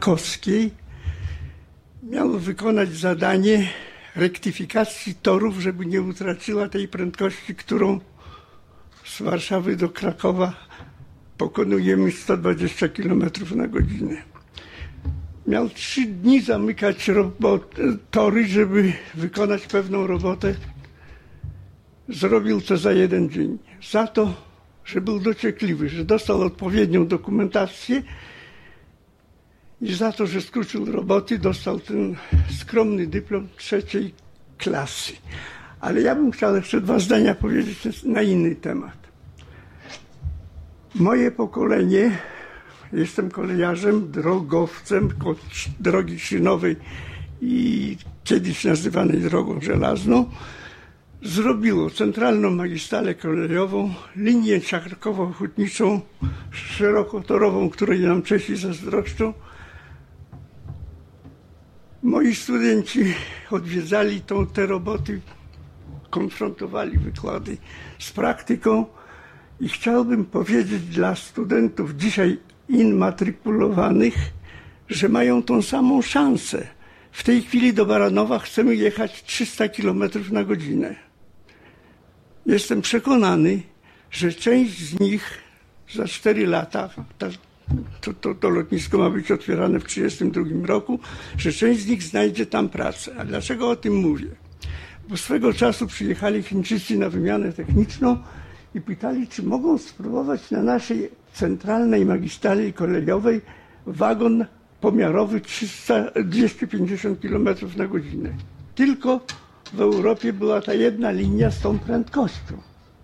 krakowskiej miał wykonać zadanie rektyfikacji torów, żeby nie utraciła tej prędkości, którą z Warszawy do Krakowa pokonujemy 120 km na godzinę. Miał 3 dni zamykać tory, żeby wykonać pewną robotę. Zrobił to za 1 dzień. Za to, że był dociekliwy, że dostał odpowiednią dokumentację i za to, że skrócił roboty, dostał ten skromny dyplom 3. klasy. Ale ja bym chciał jeszcze 2 zdania powiedzieć na inny temat. Moje pokolenie, jestem kolejarzem, drogowcem drogi szynowej i kiedyś nazywanej drogą żelazną, zrobiło centralną magistralę kolejową, linię siarkowo-hutniczą, szerokotorową, której nam Czesi zazdroszczą. Moi studenci odwiedzali te roboty, konfrontowali wykłady z praktyką i chciałbym powiedzieć dla studentów dzisiaj immatrykulowanych, że mają tą samą szansę. W tej chwili do Baranowa chcemy jechać 300 km na godzinę. Jestem przekonany, że część z nich za 4 lata, to lotnisko ma być otwierane w 1932 roku, że część z nich znajdzie tam pracę. A dlaczego o tym mówię? Bo swego czasu przyjechali Chińczycy na wymianę techniczną i pytali, czy mogą spróbować na naszej centralnej magistrali kolejowej wagon pomiarowy 250 km na godzinę. Tylko w Europie była ta jedna linia z tą prędkością.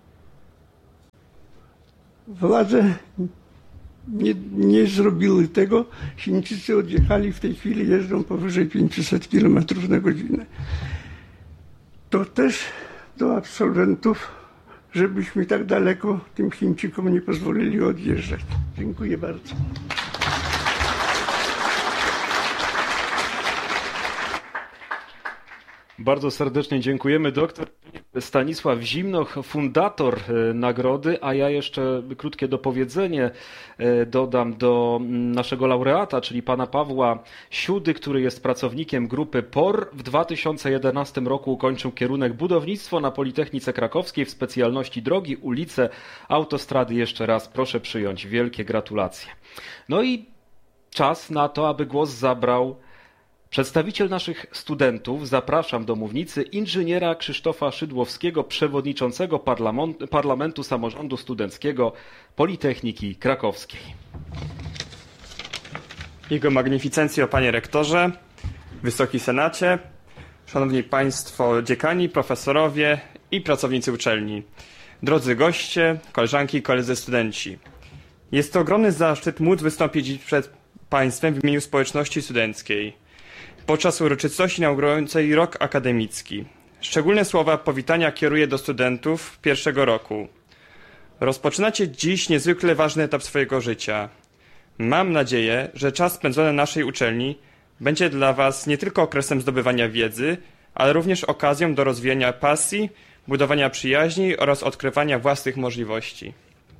Władze nie zrobiły tego. Chińczycy odjechali, w tej chwili jeżdżą powyżej 500 km na godzinę. To też do absolwentów, żebyśmy tak daleko tym Chińczykom nie pozwolili odjeżdżać. Dziękuję bardzo. Bardzo serdecznie dziękujemy. Doktor Stanisław Zimnoch, fundator nagrody, a ja jeszcze krótkie dopowiedzenie dodam do naszego laureata, czyli pana Pawła Siudy, który jest pracownikiem grupy POR. W 2011 roku ukończył kierunek budownictwo na Politechnice Krakowskiej w specjalności drogi, ulice, autostrady. Jeszcze raz proszę przyjąć wielkie gratulacje. No i czas na to, aby głos zabrał przedstawiciel naszych studentów. Zapraszam do mównicy inżyniera Krzysztofa Szydłowskiego, przewodniczącego Parlamentu Samorządu Studenckiego Politechniki Krakowskiej. Jego Magnificencjo, panie rektorze, Wysoki Senacie, szanowni państwo dziekani, profesorowie i pracownicy uczelni, drodzy goście, koleżanki i koledzy studenci. Jest to ogromny zaszczyt móc wystąpić przed państwem w imieniu społeczności studenckiej podczas uroczystości inaugurującej rok akademicki. Szczególne słowa powitania kieruję do studentów pierwszego roku. Rozpoczynacie dziś niezwykle ważny etap swojego życia. Mam nadzieję, że czas spędzony na naszej uczelni będzie dla was nie tylko okresem zdobywania wiedzy, ale również okazją do rozwijania pasji, budowania przyjaźni oraz odkrywania własnych możliwości.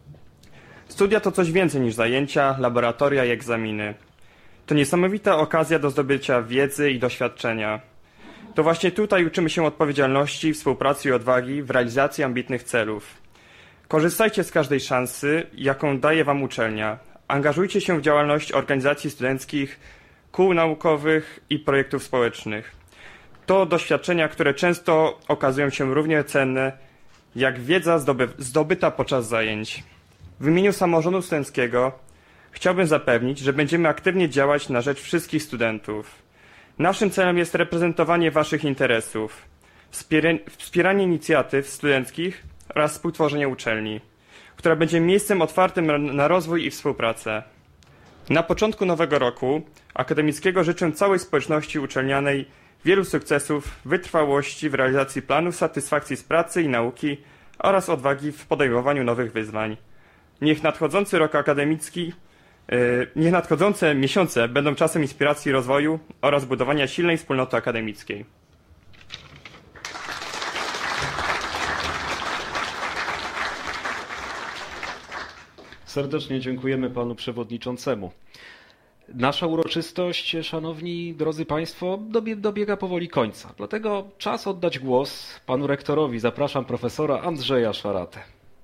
Studia to coś więcej niż zajęcia, laboratoria i egzaminy. To niesamowita okazja do zdobycia wiedzy i doświadczenia. To właśnie tutaj uczymy się odpowiedzialności, współpracy i odwagi w realizacji ambitnych celów. Korzystajcie z każdej szansy, jaką daje wam uczelnia. Angażujcie się w działalność organizacji studenckich, kół naukowych i projektów społecznych. To doświadczenia, które często okazują się równie cenne, jak wiedza zdobyta podczas zajęć. W imieniu samorządu studenckiego chciałbym zapewnić, że będziemy aktywnie działać na rzecz wszystkich studentów. Naszym celem jest reprezentowanie waszych interesów, wspieranie inicjatyw studenckich oraz współtworzenie uczelni, która będzie miejscem otwartym na rozwój i współpracę. Na początku nowego roku akademickiego życzę całej społeczności uczelnianej wielu sukcesów, wytrwałości w realizacji planów, satysfakcji z pracy i nauki oraz odwagi w podejmowaniu nowych wyzwań. Niech nadchodzący rok akademicki Niech nadchodzące miesiące będą czasem inspiracji i rozwoju oraz budowania silnej wspólnoty akademickiej. Serdecznie dziękujemy panu przewodniczącemu. Nasza uroczystość, szanowni drodzy Państwo, dobiega powoli końca. Dlatego czas oddać głos panu rektorowi. Zapraszam profesora Andrzeja Szaratę.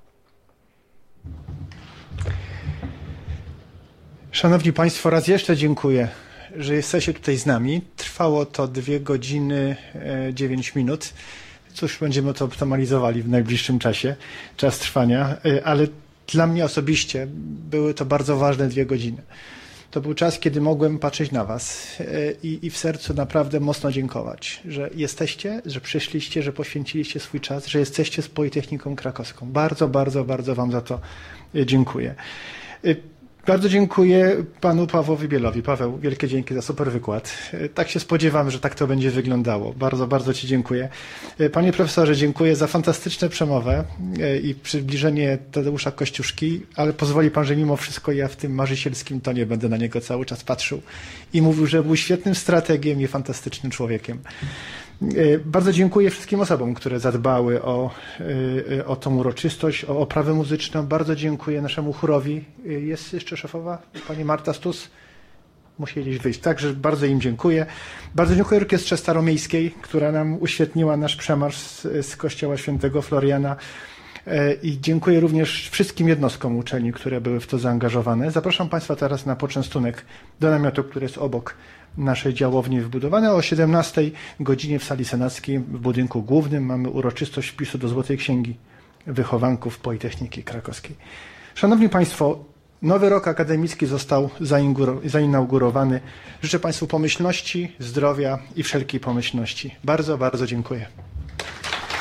Szanowni Państwo, raz jeszcze dziękuję, że jesteście tutaj z nami. Trwało to 2 godziny 9 minut. Cóż, będziemy to optymalizowali w najbliższym czasie, czas trwania, ale dla mnie osobiście były to bardzo ważne 2 godziny. To był czas, kiedy mogłem patrzeć na Was i w sercu naprawdę mocno dziękować, że jesteście, że przyszliście, że poświęciliście swój czas, że jesteście z Politechniką Krakowską. Bardzo, bardzo, bardzo Wam za to dziękuję. Bardzo dziękuję panu Pawłowi Bielowi. Paweł, wielkie dzięki za super wykład. Tak się spodziewam, że tak to będzie wyglądało. Bardzo, bardzo Ci dziękuję. Panie profesorze, dziękuję za fantastyczną przemowę i przybliżenie Tadeusza Kościuszki, ale pozwoli pan, że mimo wszystko ja w tym marzycielskim tonie będę na niego cały czas patrzył i mówił, że był świetnym strategiem i fantastycznym człowiekiem. Bardzo dziękuję wszystkim osobom, które zadbały o tą uroczystość, o oprawę muzyczną. Bardzo dziękuję naszemu chórowi. Jest jeszcze szefowa, pani Marta Stus. Musieli wyjść. Także bardzo im dziękuję. Bardzo dziękuję Orkiestrze Staromiejskiej, która nam uświetniła nasz przemarsz z Kościoła Świętego Floriana. I dziękuję również wszystkim jednostkom uczelni, które były w to zaangażowane. Zapraszam Państwa teraz na poczęstunek do namiotu, który jest obok naszej działowni wbudowane. O 17 godzinie w sali senackiej w budynku głównym mamy uroczystość wpisu do Złotej Księgi Wychowanków Politechniki Krakowskiej. Szanowni Państwo, nowy rok akademicki został zainaugurowany. Życzę Państwu pomyślności, zdrowia i wszelkiej pomyślności. Bardzo, bardzo dziękuję.